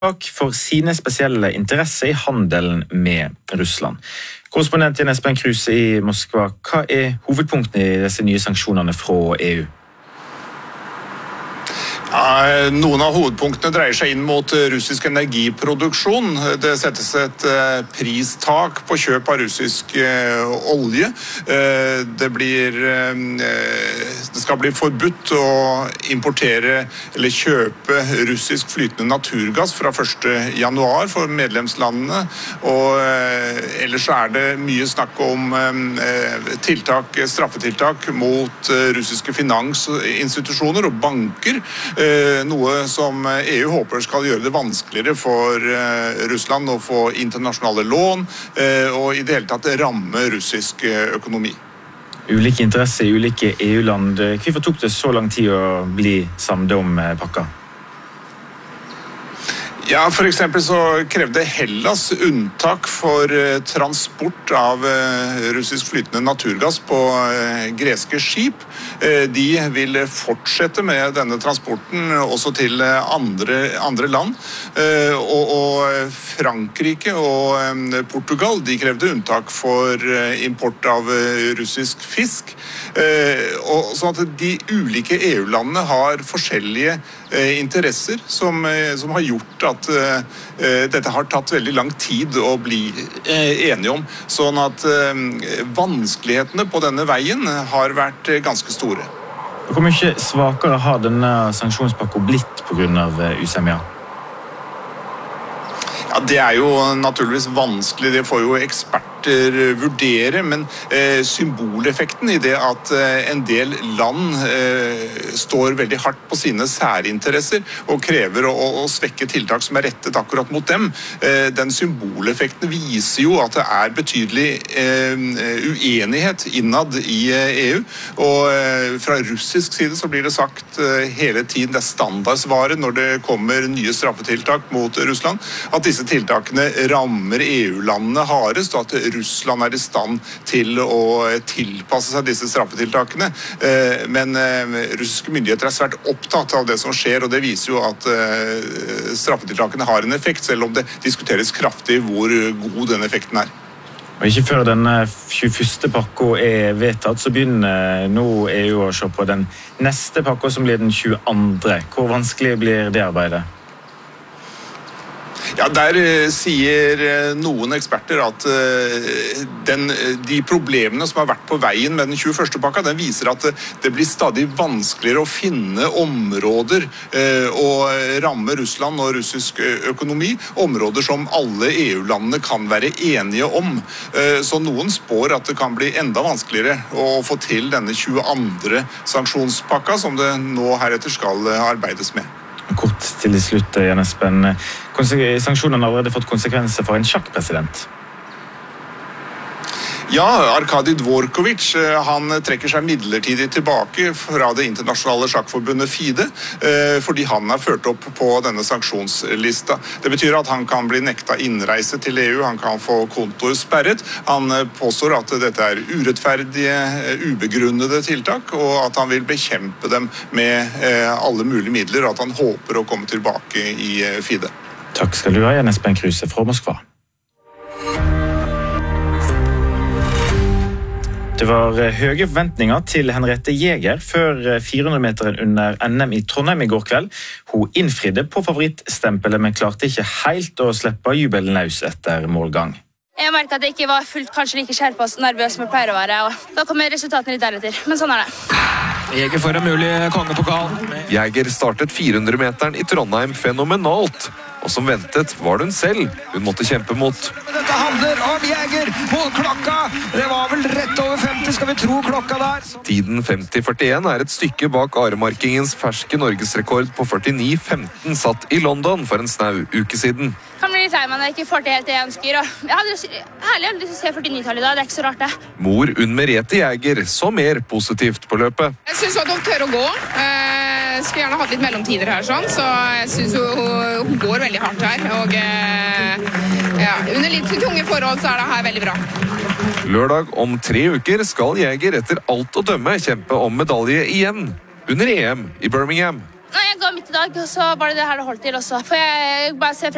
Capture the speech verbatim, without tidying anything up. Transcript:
for sine spesielle interesser i handelen med Russland. Korrespondent Jan Espen Kruse i Moskva, hva er hovedpunktene i disse nye sanksjonene fra E U? Ja, noen av hovedpunktene dreier seg inn mot russisk energiproduksjon. Det settes et pristak på kjøp av russisk olje. Det, blir, det skal bli forbudt å importere eller kjøpe russisk flytende naturgass fra første januar for medlemslandene. Og ellers er det mye snakk om tiltak, straffetiltak mot russiske finansinstitusjoner og banker. Noe som E U håper skal gjøre det vanskeligere for Russland å få internasjonale lån og i det hele tatt ramme russisk økonomi. Ulike interesser i ulike E U-land. Hvorfor tok det så lang tid å bli samlet om pakka? Ja, for eksempel så krevde Hellas unntak for transport av russisk flytende naturgass på greske skip. De vil fortsette med denne transporten også til andre, andre land. Og, og Frankrike og Portugal, de krevde unntak for import av russisk fisk. Og sånn at de ulike E U-landene har forskjellige interesser som, som har gjort at uh, dette har tatt veldig lang tid å bli uh, enige om. Sånn at uh, vanskelighetene på denne veien har vært uh, ganske store. Hvor mye svakere har denne sanksjonspakka blitt på grunn av usemja? Ja, det er jo naturligvis vanskelig, det får jo eksperter vurdere, men eh, symboleffekten i det at eh, en del land eh, står veldig hardt på sine særinteresser og krever å, å svekke tiltak som er rettet akkurat mot dem, eh, den symboleffekten viser jo at det er betydelig eh, uenighet innad i eh, E U, og eh, fra russisk side så blir det sagt eh, hele tiden, det er standardsvaret når det kommer nye straffetiltak mot Russland, at disse tiltakene rammer E U-landene hardest, og at Russland er i stand til å tilpasse seg disse straffetiltakene. Men russiske myndigheter er svært opptatt av det som skjer, og det viser jo at straffetiltakene har en effekt, selv om det diskuteres kraftig hvor god den effekten er. Og ikke før denne tjuefyrste pakka er vedtatt, så begynner nå E U å se på den neste pakka som blir den tjueandre. Hvor vanskelig blir det arbeidet? Ja, der sier noen eksperter at den, de problemene som har vært på veien med den tjuefyrste pakka, den viser at det blir stadig vanskeligere å finne områder å ramme Russland og russisk økonomi, områder som alle E U-landene kan være enige om. Så noen spår at det kan bli enda vanskeligere å få til denne tjueandre sanksjonspakka, som det nå heretter skal arbeides med. Kort til slutt, Jan Espen. Sanksjonene har allerede fått konsekvenser for en sjakkpresident. Ja, Arkadij Dvorkovich, han trekker seg midlertidig tilbake fra det internasjonale sjakkforbundet FIDE, fordi han er ført opp på denne sanksjonslista. Det betyr at han kan bli nekta innreise til E U, han kan få kontoer sperret. Han påstår at dette er urettferdige, ubegrunnede tiltak, og at han vil bekjempe dem med alle mulige midler, og at han håper å komme tilbake i FIDE. Takk skal du ha, Jan Espen Kruse fra Moskva. Det var høye forventninger til Henriette Jäger før fire hundre-meteren under N M i Trondheim i går kveld. Hun innfridde på favorittstempelet, men klarte ikke helt å slippe jubelen løs etter målgang. Jeg merket at jeg ikke var fullt kanskje like skjerpet og nervøs som jeg pleier å være, og da kommer resultatene litt deretter, men sånn er det. Jäger for en mulig kongepokal. Jäger startet fire hundre-meteren i Trondheim fenomenalt, og som ventet var det hun selv hun måtte kjempe mot. Dette handler om Jäger på klokka. Det var vel rett over femti, skal vi tro klokka der. Tiden femti førtien er et stykke bak aremarkingens ferske norgesrekord på førtini femten satt i London for en snau uke siden. Kan bli litt lei meg når jeg ikke får til helt det jeg ønsker, og jeg hadde herlig lyst til å se førtini-tallet i dag, det er ikke så rart det. Mor Unn Merete Jäger så mer positivt på løpet. Jeg synes at hun tør å gå. Jeg skulle gjerne hatt litt mellomtider her, sånn, så jeg synes hun, hun går veldig hardt her. Og ja, under litt tunge forhold så er det her veldig bra. Lørdag om tre uker skal Jäger etter alt å dømme kjempe om medalje igjen, under E M i Birmingham. Nei, jeg ga midt i dag, og så var det det her det holdt til også. For jeg bare ser frem